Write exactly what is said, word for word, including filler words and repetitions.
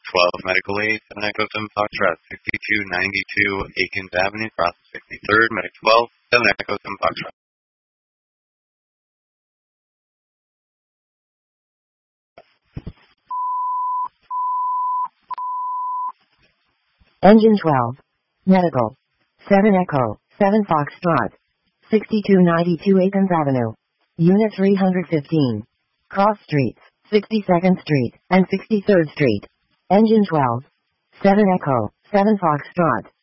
twelve, Medical Aid, seven Echo seven Foxtrot, sixty-two ninety-two Aikens Avenue, cross sixty-third, Medic twelve, seven Echo seven Foxtrot. Engine twelve, Medical, seven Echo, seven Foxtrot, sixty-two ninety-two Aikens Avenue, Unit three hundred fifteen, Cross Streets, sixty-second Street, and sixty-third Street. Engine twelve, seven Echo, seven Foxtrot,